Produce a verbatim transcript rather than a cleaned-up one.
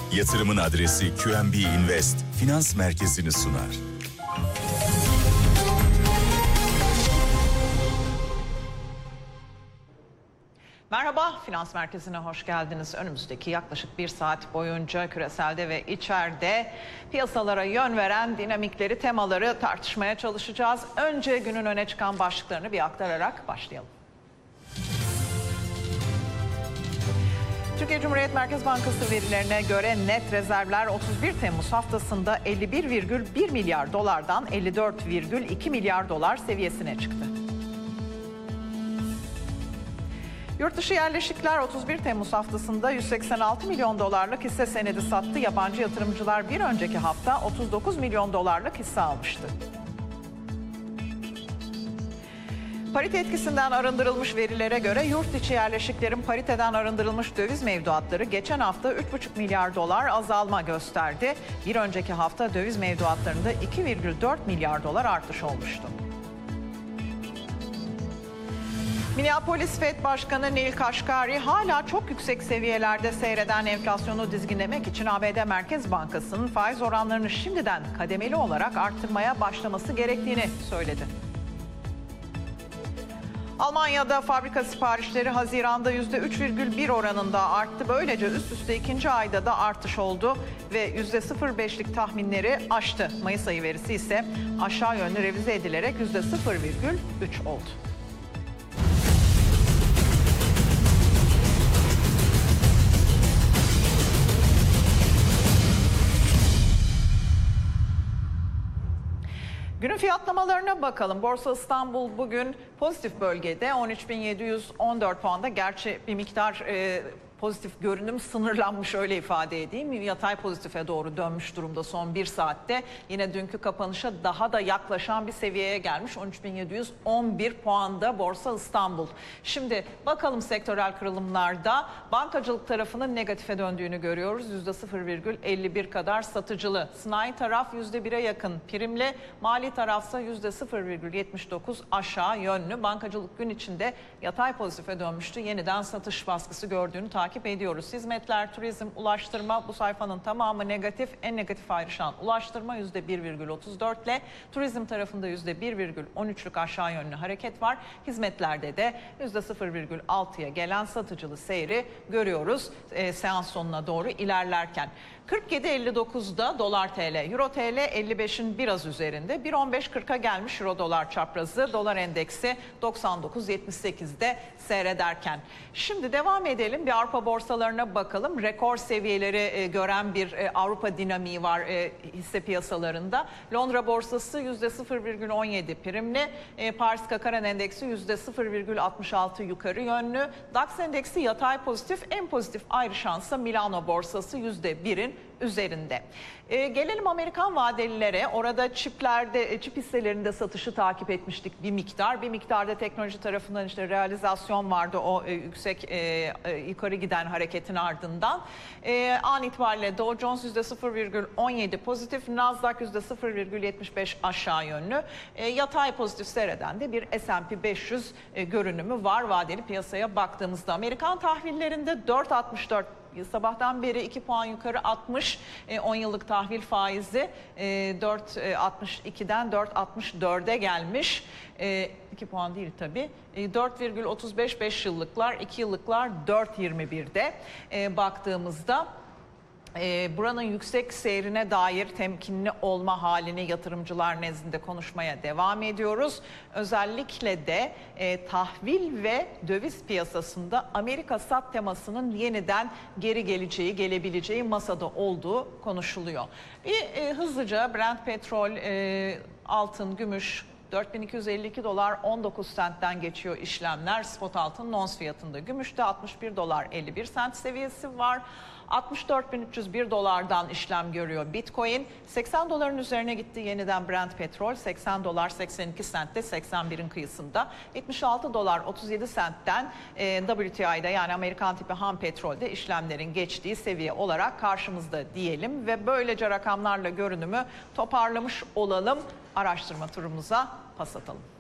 Yatırımın adresi Q N B Invest Finans Merkezi'ni sunar. Merhaba, Finans Merkezi'ne hoş geldiniz. Önümüzdeki yaklaşık bir saat boyunca küreselde ve içeride piyasalara yön veren dinamikleri, temaları tartışmaya çalışacağız. Önce günün öne çıkan başlıklarını bir aktararak başlayalım. Türkiye Cumhuriyet Merkez Bankası verilerine göre net rezervler otuz bir Temmuz haftasında elli bir virgül bir milyar dolardan elli dört virgül iki milyar dolar seviyesine çıktı. Yurtdışı yerleşikler otuz bir Temmuz haftasında yüz seksen altı milyon dolarlık hisse senedi sattı. Yabancı yatırımcılar bir önceki hafta otuz dokuz milyon dolarlık hisse almıştı. Parite etkisinden arındırılmış verilere göre yurt içi yerleşiklerin pariteden arındırılmış döviz mevduatları geçen hafta üç buçuk milyar dolar azalma gösterdi. Bir önceki hafta döviz mevduatlarında iki virgül dört milyar dolar artış olmuştu. Minneapolis Fed Başkanı Neel Kashkari hala çok yüksek seviyelerde seyreden enflasyonu dizginlemek için A B D Merkez Bankası'nın faiz oranlarını şimdiden kademeli olarak arttırmaya başlaması gerektiğini söyledi. Almanya'da fabrika siparişleri Haziran'da yüzde üç virgül bir oranında arttı. Böylece üst üste ikinci ayda da artış oldu ve yüzde sıfır virgül beşlik tahminleri aştı. Mayıs ayı verisi ise aşağı yönlü revize edilerek yüzde sıfır virgül üç oldu. Günün fiyatlamalarına bakalım. Borsa İstanbul bugün pozitif bölgede on üç bin yedi yüz on dört puanda. Gerçi bir miktar e, pozitif görünüm sınırlanmış, öyle ifade edeyim. Yatay pozitife doğru dönmüş durumda son bir saatte. Yine dünkü kapanışa daha da yaklaşan bir seviyeye gelmiş. on üç bin yedi yüz on bir puanda Borsa İstanbul. Şimdi bakalım sektörel kırılımlarda. Bankacılık tarafının negatife döndüğünü görüyoruz. yüzde sıfır virgül elli bir kadar satıcılı. Sanayi taraf yüzde bire yakın primli. Mali tarafsa yüzde sıfır virgül yetmiş dokuz aşağı yönlü. Bankacılık gün içinde yatay pozitife dönmüştü. Yeniden satış baskısı gördüğünü takip takip ediyoruz. Hizmetler, turizm, ulaştırma bu sayfanın tamamı negatif. En negatif ayrışan ulaştırma yüzde bir virgül otuz dört ile turizm tarafında yüzde bir virgül on üçlük aşağı yönlü hareket var. Hizmetlerde de yüzde sıfır virgül altıya gelen satıcılı seyri görüyoruz e, seans sonuna doğru ilerlerken. kırk yedi elli dokuzda dolar T L, euro T L elli beşin biraz üzerinde. bir on beş kırka gelmiş euro dolar çaprazı. Dolar endeksi doksan dokuz yetmiş sekizde seyrederken. Şimdi devam edelim. Bir Avrupa borsalarına bakalım. Rekor seviyeleri e, gören bir e, Avrupa dinamiği var e, hisse piyasalarında. Londra borsası yüzde sıfır virgül on yedi primli. E, Paris Kakaran endeksi yüzde sıfır virgül altmış altı yukarı yönlü. DAX endeksi yatay pozitif. En pozitif ayrışansa Milano borsası yüzde birin üzerinde. Ee, gelelim Amerikan vadelilere. Orada çiplerde, çip hisselerinde satışı takip etmiştik bir miktar. Bir miktarda teknoloji tarafından işte realizasyon vardı o e, yüksek e, e, yukarı giden hareketin ardından. E, an itibariyle Dow Jones yüzde sıfır virgül on yedi pozitif, Nasdaq yüzde sıfır virgül yetmiş beş aşağı yönlü. E, yatay pozitif seyreden de bir S and P beş yüz e, görünümü var vadeli piyasaya baktığımızda. Amerikan tahvillerinde dört virgül altmış dört sabahtan beri iki puan yukarı atmış on yıllık tahvil faizi dört virgül altmış ikiden dört virgül altmış dörde gelmiş. iki puan değil tabii. dört virgül otuz beş beş yıllıklar, iki yıllıklar dört virgül yirmi birde baktığımızda. E, buranın yüksek seyrine dair temkinli olma halini yatırımcılar nezdinde konuşmaya devam ediyoruz. Özellikle de e, tahvil ve döviz piyasasında Amerika sat temasının yeniden geri geleceği, gelebileceği masada olduğu konuşuluyor. Bir e, hızlıca Brent petrol, e, altın, gümüş, dört bin iki yüz elli iki dolar on dokuz sentten geçiyor işlemler. Spot altın ons fiyatında. Gümüşte altmış bir dolar elli bir sent seviyesi var. altmış dört bin üç yüz bir dolardan işlem görüyor Bitcoin. seksen doların üzerine gitti yeniden Brent petrol. seksen dolar seksen iki sentte, seksen birin kıyısında. yetmiş altı dolar otuz yedi sentten e, W T I'de yani Amerikan tipi ham petrolde işlemlerin geçtiği seviye olarak karşımızda diyelim. Ve böylece rakamlarla görünümü toparlamış olalım. Araştırma turumuza pas atalım.